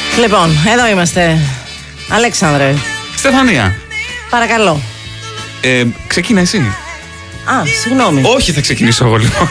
Λοιπόν, εδώ είμαστε. Αλέξανδρε. Στεφανία. Παρακαλώ. Ξεκίνα εσύ. Συγγνώμη. Όχι, θα ξεκινήσω εγώ λοιπόν.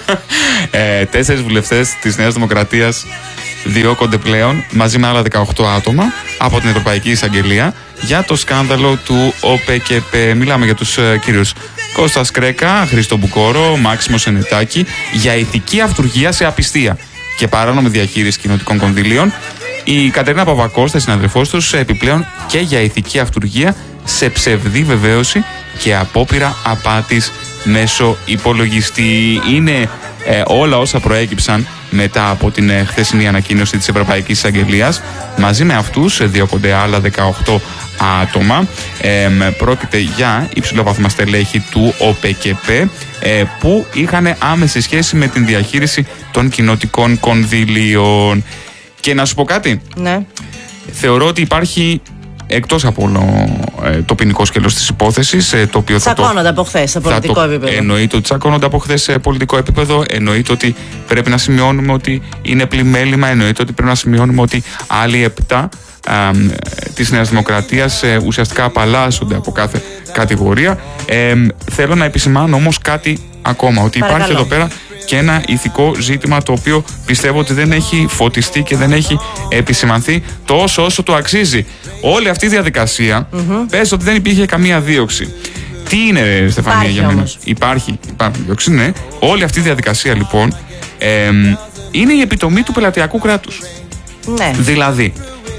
4 βουλευτές της Νέας Δημοκρατίας διώκονται πλέον μαζί με άλλα 18 άτομα από την Ευρωπαϊκή Εισαγγελία για το σκάνδαλο του ΟΠΕΚΕΠΕ. Μιλάμε για τους κύριους Κώστας Κρέκα, Χρήστο Μπουκόρο, Μάξιμο Σενετάκη για ηθική αυτουργία σε απιστία και παράνομη διαχείριση κοινοτικών κονδυλίων. Η Κατερίνα Παπακώστα, συναδελφός τους, επιπλέον και για ηθική αυτουργία σε ψευδή βεβαίωση και απόπειρα απάτης μέσω υπολογιστή. Είναι όλα όσα προέκυψαν μετά από την χθεσινή ανακοίνωση της Ευρωπαϊκής Εισαγγελίας. Μαζί με αυτούς διώκονται άλλα 18 άτομα. Πρόκειται για υψηλόβαθμα στελέχη του ΟΠΕΚΕΠΕ που είχαν άμεση σχέση με την διαχείριση των κοινοτικών κονδυλίων. Και να σου πω κάτι. Ναι. Θεωρώ ότι υπάρχει, εκτός από όλο το ποινικό σκέλος της υπόθεσης, το οποίο τσακώνονται από χθες σε πολιτικό επίπεδο. Εννοείται ότι τσακώνονται από χθες σε πολιτικό επίπεδο. Εννοείται ότι πρέπει να σημειώνουμε ότι είναι πλημέλημα. Εννοείται ότι πρέπει να σημειώνουμε ότι άλλοι 7 της Νέας Δημοκρατίας ουσιαστικά απαλλάσσονται από κάθε κατηγορία. Θέλω να επισημάνω όμως κάτι ακόμα. Ότι Παρακαλώ. υπάρχει εδώ πέρα και ένα ηθικό ζήτημα το οποίο πιστεύω ότι δεν έχει φωτιστεί και δεν έχει επισημανθεί τόσο όσο το αξίζει. Όλη αυτή η διαδικασία, πες ότι δεν υπήρχε καμία δίωξη. Τι είναι, Στεφανία, για μένα? Υπάρχει δίωξη, ναι. Όλη αυτή η διαδικασία λοιπόν είναι η επιτομή του πελατειακού κράτους. Ναι. Δηλαδή,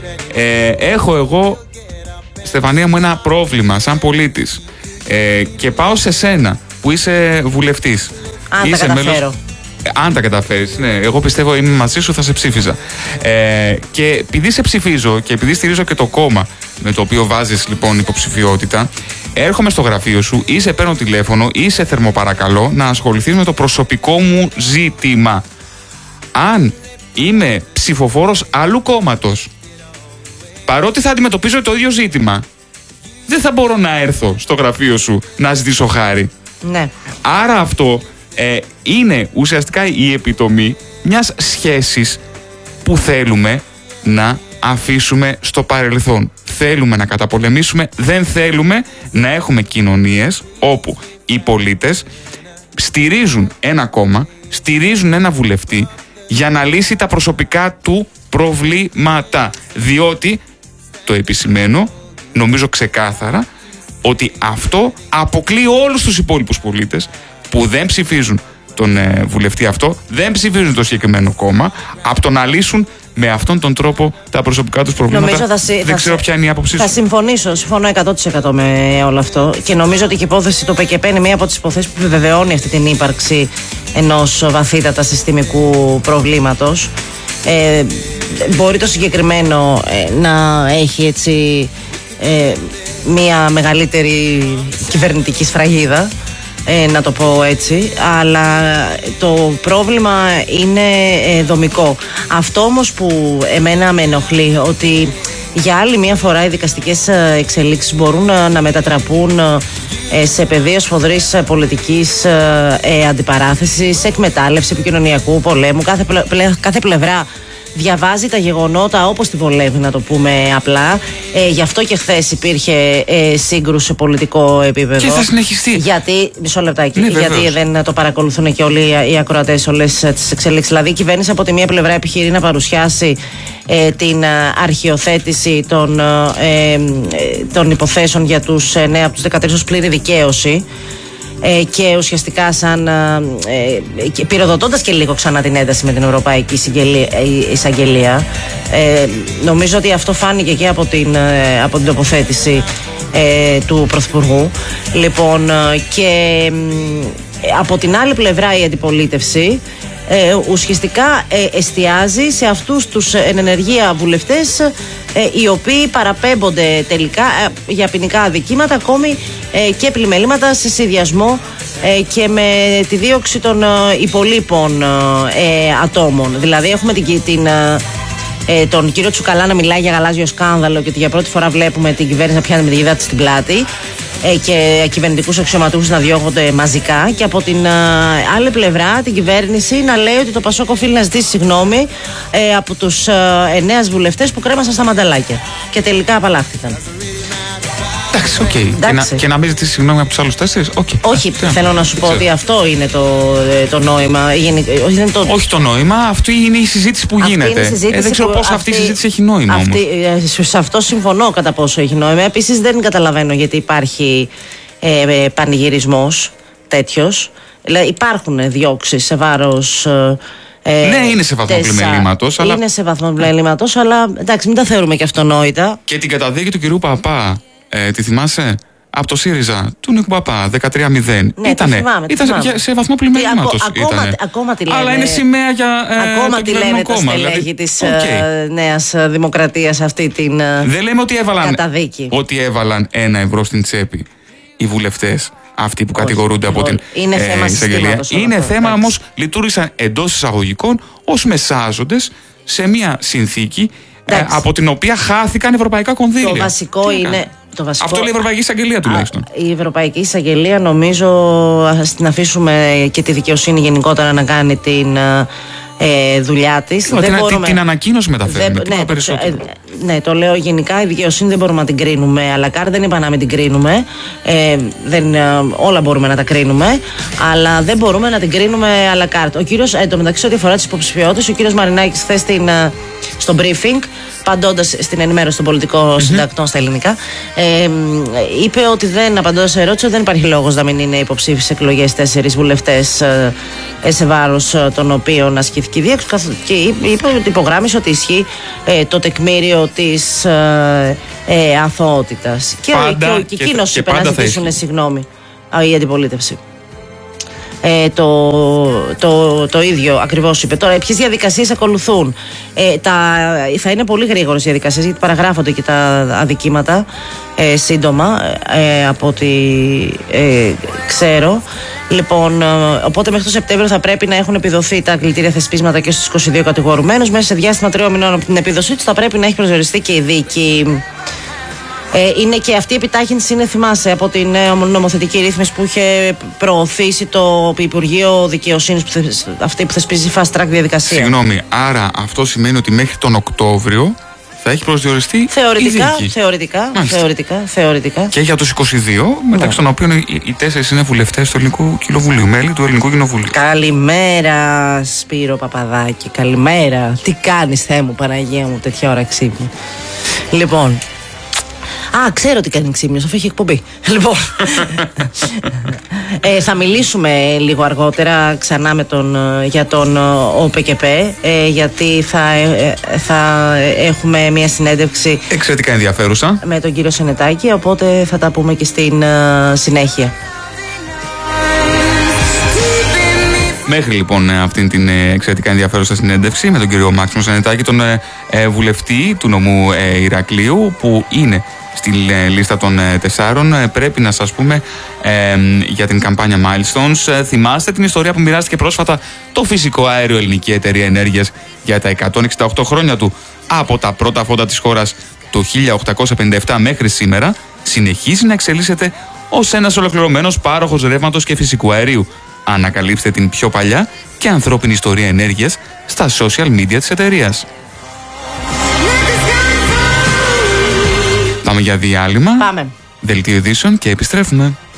έχω εγώ, Στεφανία μου, ένα πρόβλημα σαν πολίτης και πάω σε σένα που είσαι βουλευτής. Αν τα καταφέρω. Αν τα καταφέρεις, ναι. Εγώ πιστεύω είμαι μαζί σου, θα σε ψήφιζα. Και επειδή σε ψηφίζω και επειδή στηρίζω και το κόμμα με το οποίο βάζεις λοιπόν υποψηφιότητα, έρχομαι στο γραφείο σου ή σε παίρνω τηλέφωνο ή σε θερμοπαρακαλώ να ασχοληθείς με το προσωπικό μου ζήτημα. Αν είμαι ψηφοφόρος άλλου κόμματος, παρότι θα αντιμετωπίζω το ίδιο ζήτημα, δεν θα μπορώ να έρθω στο γραφείο σου να ζητήσω χάρη. Ναι. Άρα αυτό είναι ουσιαστικά η επιτομή μιας σχέσης που θέλουμε να αφήσουμε στο παρελθόν. Θέλουμε να καταπολεμήσουμε, δεν θέλουμε να έχουμε κοινωνίες όπου οι πολίτες στηρίζουν ένα κόμμα, στηρίζουν ένα βουλευτή για να λύσει τα προσωπικά του προβλήματα. Διότι, το επισημαίνω, νομίζω ξεκάθαρα, ότι αυτό αποκλείει όλους τους υπόλοιπους πολίτες που δεν ψηφίζουν τον βουλευτή αυτό, δεν ψηφίζουν το συγκεκριμένο κόμμα, από το να λύσουν με αυτόν τον τρόπο τα προσωπικά τους προβλήματα. Δεν ξέρω ποια είναι η άποψή σου. Θα συμφωνώ 100% με όλο αυτό και νομίζω ότι η υπόθεση του ΠΚΠ είναι μία από τις υποθέσεις που επιβεβαιώνει αυτή την ύπαρξη ενός βαθύτατα συστημικού προβλήματος. Μπορεί το συγκεκριμένο να έχει έτσι μία μεγαλύτερη κυβερνητική σφραγίδα, να το πω έτσι, αλλά το πρόβλημα είναι δομικό. Αυτό όμως που εμένα με ενοχλεί, ότι για άλλη μία φορά οι δικαστικές εξελίξεις μπορούν να μετατραπούν σε πεδίο σφοδρής πολιτικής αντιπαράθεσης, εκμετάλλευση επικοινωνιακού πολέμου. Κάθε πλευρά διαβάζει τα γεγονότα όπως τη βολεύει, να το πούμε απλά. Γι' αυτό και χθες υπήρχε σύγκρουση σε πολιτικό επίπεδο. Και θα συνεχιστεί. Γιατί, μισό λεπτάκι, ναι, γιατί δεν το παρακολουθούν και όλοι οι ακροατές όλες τις εξελίξεις. Δηλαδή η κυβέρνηση από τη μία πλευρά επιχειρεί να παρουσιάσει την αρχιοθέτηση των υποθέσεων για τους 9 από τους 13 ως πλήρη δικαίωση. Και ουσιαστικά πυροδοτώντας και λίγο ξανά την ένταση με την Ευρωπαϊκή Εισαγγελία. Νομίζω ότι αυτό φάνηκε και από την τοποθέτηση του Πρωθυπουργού. Λοιπόν, και από την άλλη πλευρά η αντιπολίτευση ουσιαστικά εστιάζει σε αυτούς τους εν ενεργεία βουλευτές οι οποίοι παραπέμπονται τελικά για ποινικά αδικήματα, ακόμη και πλημελήματα σε συνδυασμό και με τη δίωξη των υπολείπων ατόμων. Δηλαδή έχουμε τον κύριο Τσουκαλά να μιλάει για γαλάζιο σκάνδαλο και ότι για πρώτη φορά βλέπουμε την κυβέρνηση να πιάνει με τη γίδα της στην πλάτη. και κυβερνητικούς αξιωματούχους να διώκονται μαζικά, και από την άλλη πλευρά την κυβέρνηση να λέει ότι το Πασόκ οφείλει να ζητήσει συγγνώμη από τους 9 βουλευτές που κρέμασαν στα μανταλάκια και τελικά απαλλάχθηκαν. Εντάξει, οκ. Και να μην ζητήσει συγγνώμη από τους άλλους 4. Όχι, θέλω να σου πω ότι αυτό είναι το νόημα. Όχι το νόημα, αυτή είναι η συζήτηση που γίνεται. Δεν ξέρω πώς αυτή η συζήτηση έχει νόημα όμως. Σε αυτό συμφωνώ κατά πόσο έχει νόημα. Επίσης δεν καταλαβαίνω γιατί υπάρχει πανηγυρισμός τέτοιος. Δηλαδή υπάρχουν διώξεις σε βάρος. Ναι, είναι σε βαθμό πλημελήματος. Είναι σε βαθμό πλημελήματος, αλλά εντάξει, μην τα θεωρούμε και αυτονόητα. Και την καταδίκη του κυρίου Παπά, τη θυμάσαι? Από το ΣΥΡΙΖΑ του Νίκου Παπά, 13-0. Ναι, ήταν σε βαθμό πλημελήματος. Ακόμα τη λένε. Αλλά είναι σημαία για ακόμα τη λένε τα στελέχη της Νέας Δημοκρατίας αυτή την δεν λέμε ότι καταδίκη. Ότι έβαλαν €1 στην τσέπη οι βουλευτές. Αυτοί που κατηγορούνται από την εισαγγελία. Είναι θέμα όμως, λειτουργήσαν εντός εισαγωγικών ως μεσάζοντες σε μια συνθήκη από την οποία χάθηκαν ευρωπαϊκά κονδύλια. Το βασικό είναι. Αυτό λέει η Ευρωπαϊκή Εισαγγελία τουλάχιστον. Η Ευρωπαϊκή Εισαγγελία, νομίζω, ας την αφήσουμε και τη δικαιοσύνη γενικότερα να κάνει την δουλειά της. Την ανακοίνωση μεταφέρουμε. Ναι, το λέω γενικά. Η δικαιοσύνη δεν μπορούμε να την κρίνουμε αλακάρ. Δεν είπα να μην την κρίνουμε. Όλα μπορούμε να τα κρίνουμε. Αλλά δεν μπορούμε να την κρίνουμε αλακάρ. Ο κύριος, εντωμεταξύ, ό,τι αφορά τις υποψηφιότητες, ο κύριος Μαρινάκης χθες στο briefing, απαντώντας στην ενημέρωση των πολιτικών συντακτών στα ελληνικά, είπε ότι δεν, σε ερώτηση, δεν υπάρχει λόγος να μην είναι υποψήφιοι σε εκλογές 4 βουλευτές σε βάρος των οποίων ασκήθηκε η δίωξη, και είπε ότι υπογράμμισε ότι ισχύει το τεκμήριο της αθωότητας. Και εκείνος είπε να ζητήσουν συγγνώμη η αντιπολίτευση. Το ίδιο ακριβώς είπε. Τώρα, ποιες διαδικασίες ακολουθούν? Θα είναι πολύ γρήγορες οι διαδικασίες, γιατί παραγράφονται και τα αδικήματα σύντομα, από ό,τι ξέρω. Λοιπόν, οπότε μέχρι το Σεπτέμβριο θα πρέπει να έχουν επιδοθεί τα κλητήρια θεσπίσματα και στους 22 κατηγορουμένους. Μέσα σε διάστημα 3 μηνών από την επίδοσή τους θα πρέπει να έχει προσδιοριστεί και η δίκη. Είναι και αυτή η επιτάχυνση, είναι, θυμάσαι, από την νομοθετική ρύθμιση που είχε προωθήσει το Υπουργείο Δικαιοσύνης, αυτή που θεσπίζει fast track διαδικασία. Συγγνώμη, άρα αυτό σημαίνει ότι μέχρι τον Οκτώβριο θα έχει προσδιοριστεί η δίκη. Θεωρητικά. Και για τους 22, μεταξύ των οποίων οι 4 είναι βουλευτές του Ελληνικού Κοινοβουλίου, μέλη του Ελληνικού Κοινοβουλίου. Καλημέρα, Σπύρο Παπαδάκη, καλημέρα. Τι κάνεις, Θεέ μου, Παναγία μου, τέτοια ώρα ξύπνη. Λοιπόν. Ξέρω τι κάνει ξύμνιος, αφού έχει εκπομπή. Λοιπόν, θα μιλήσουμε λίγο αργότερα ξανά για τον ΟΠΚΠ, γιατί θα έχουμε μια συνέντευξη εξαιρετικά ενδιαφέρουσα με τον κύριο Σενετάκη, οπότε θα τα πούμε και στην συνέχεια. Μέχρι λοιπόν αυτήν την εξαιρετικά ενδιαφέρουσα συνέντευξη με τον κύριο Μάξιμο Σενετάκη, τον βουλευτή του νομού Ηρακλείου, που είναι στη λίστα των 4, πρέπει να σας πούμε για την καμπάνια Milestones. Θυμάστε την ιστορία που μοιράστηκε πρόσφατα το φυσικό αέριο Ελληνική Εταιρεία Ενέργειας για τα 168 χρόνια του? Από τα πρώτα φώτα της χώρας το 1857 μέχρι σήμερα συνεχίζει να εξελίσσεται ως ένας ολοκληρωμένος πάροχος ρεύματος και φυσικού αερίου. Ανακαλύψτε την πιο παλιά και ανθρώπινη ιστορία ενέργειας στα social media της εταιρείας. Πάμε για διάλειμμα. Πάμε. Δελτίο ειδήσεων και επιστρέφουμε.